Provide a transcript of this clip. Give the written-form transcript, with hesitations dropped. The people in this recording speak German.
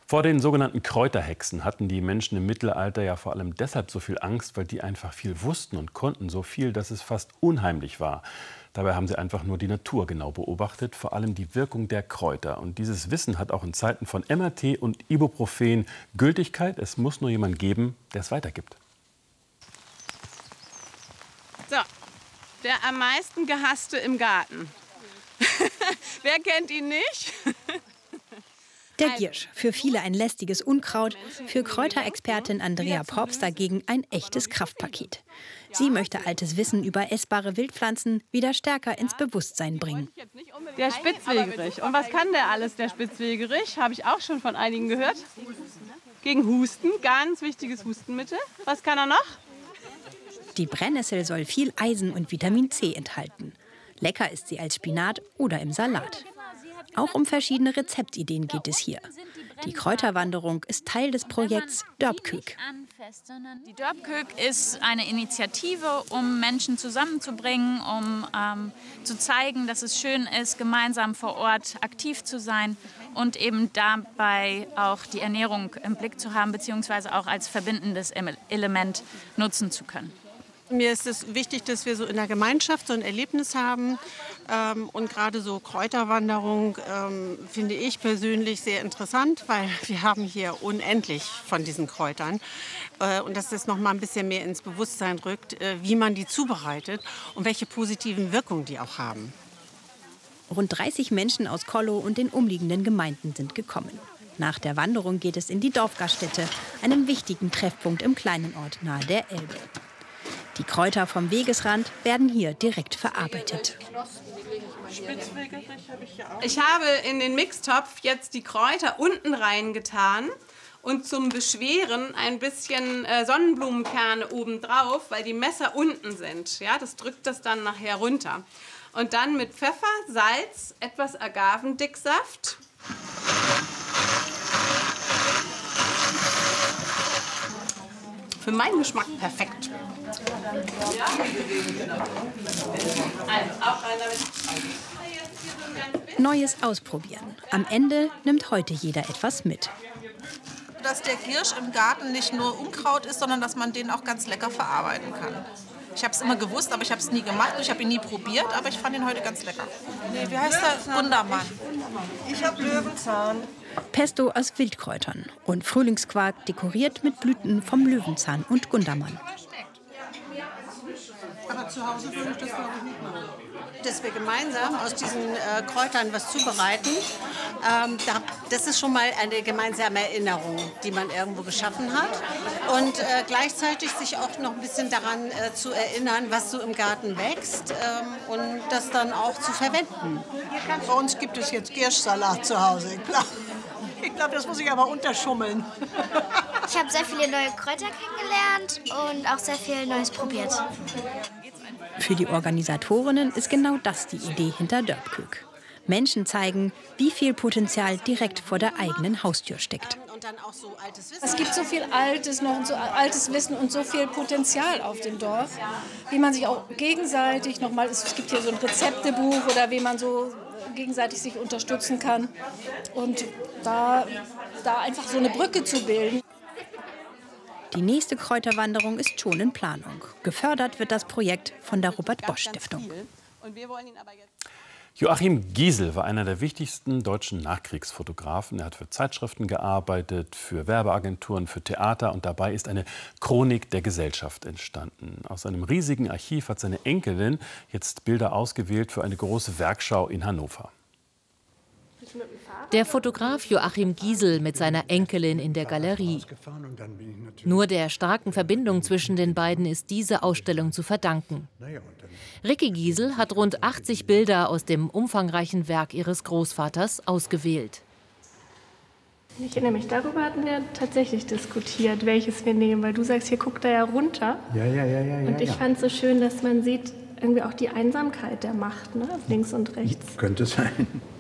Vor den sogenannten Kräuterhexen hatten die Menschen im Mittelalter ja vor allem deshalb so viel Angst, weil die einfach viel wussten und konnten so viel, dass es fast unheimlich war. Dabei haben sie einfach nur die Natur genau beobachtet, vor allem die Wirkung der Kräuter. Und dieses Wissen hat auch in Zeiten von MRT und Ibuprofen Gültigkeit. Es muss nur jemand geben, der es weitergibt. So, der am meisten gehasste im Garten. Wer kennt ihn nicht? Der Giersch, für viele ein lästiges Unkraut, für Kräuterexpertin Andrea Probst dagegen ein echtes Kraftpaket. Sie möchte altes Wissen über essbare Wildpflanzen wieder stärker ins Bewusstsein bringen. Der Spitzwegerich. Und was kann der alles, der Spitzwegerich? Habe ich auch schon von einigen gehört. Gegen Husten, ganz wichtiges Hustenmittel. Was kann er noch? Die Brennnessel soll viel Eisen und Vitamin C enthalten. Lecker ist sie als Spinat oder im Salat. Auch um verschiedene Rezeptideen geht es hier. Die Kräuterwanderung ist Teil des Projekts Dörpkök. Die Dörpkök ist eine Initiative, um Menschen zusammenzubringen, um zu zeigen, dass es schön ist, gemeinsam vor Ort aktiv zu sein und eben dabei auch die Ernährung im Blick zu haben, beziehungsweise auch als verbindendes Element nutzen zu können. Mir ist es wichtig, dass wir so in der Gemeinschaft so ein Erlebnis haben. Und gerade so Kräuterwanderung finde ich persönlich sehr interessant, weil wir haben hier unendlich von diesen Kräutern. Und dass das noch mal ein bisschen mehr ins Bewusstsein rückt, wie man die zubereitet und welche positiven Wirkungen die auch haben. Rund 30 Menschen aus Kollow und den umliegenden Gemeinden sind gekommen. Nach der Wanderung geht es in die Dorfgaststätte, einem wichtigen Treffpunkt im kleinen Ort nahe der Elbe. Die Kräuter vom Wegesrand werden hier direkt verarbeitet. Ich habe in den Mixtopf jetzt die Kräuter unten reingetan und zum Beschweren ein bisschen Sonnenblumenkerne obendrauf, weil die Messer unten sind. Ja, das drückt das dann nachher runter. Und dann mit Pfeffer, Salz, etwas Agavendicksaft. Für meinen Geschmack perfekt. Neues ausprobieren. Am Ende nimmt heute jeder etwas mit. Dass der Giersch im Garten nicht nur Unkraut ist, sondern dass man den auch ganz lecker verarbeiten kann. Ich habe es immer gewusst, aber ich habe es nie gemacht. Ich habe ihn nie probiert, aber ich fand ihn heute ganz lecker. Nee, wie heißt der? Gundermann. Ich habe Löwenzahn. Pesto aus Wildkräutern und Frühlingsquark dekoriert mit Blüten vom Löwenzahn und Gundermann. Aber zu Hause würde ich das, glaube ich, nicht machen. Dass wir gemeinsam aus diesen Kräutern was zubereiten, das ist schon mal eine gemeinsame Erinnerung, die man irgendwo geschaffen hat. Und gleichzeitig sich auch noch ein bisschen daran zu erinnern, was so im Garten wächst und das dann auch zu verwenden. Bei uns gibt es jetzt Gierschsalat zu Hause. Ich glaube, das muss ich aber unterschummeln. Ich habe sehr viele neue Kräuter kennengelernt und auch sehr viel Neues probiert. Für die Organisatorinnen ist genau das die Idee hinter Dörpkök. Menschen zeigen, wie viel Potenzial direkt vor der eigenen Haustür steckt. Es gibt so viel Altes noch und so altes Wissen und so viel Potenzial auf dem Dorf, wie man sich auch gegenseitig nochmal, es gibt hier so ein Rezeptebuch oder wie man so gegenseitig sich unterstützen kann und da einfach so eine Brücke zu bilden. Die nächste Kräuterwanderung ist schon in Planung. Gefördert wird das Projekt von der Robert-Bosch-Stiftung. Joachim Giesel war einer der wichtigsten deutschen Nachkriegsfotografen. Er hat für Zeitschriften gearbeitet, für Werbeagenturen, für Theater. Und dabei ist eine Chronik der Gesellschaft entstanden. Aus einem riesigen Archiv hat seine Enkelin jetzt Bilder ausgewählt für eine große Werkschau in Hannover. Der Fotograf Joachim Giesel mit seiner Enkelin in der Galerie. Nur der starken Verbindung zwischen den beiden ist diese Ausstellung zu verdanken. Ricky Giesel hat rund 80 Bilder aus dem umfangreichen Werk ihres Großvaters ausgewählt. Ich erinnere mich, darüber hatten wir tatsächlich diskutiert, welches wir nehmen, weil du sagst, hier guckt er ja runter. Ja. Und ich fand es so schön, dass man sieht, irgendwie auch die Einsamkeit der Macht, ne? Links und rechts. Könnte sein.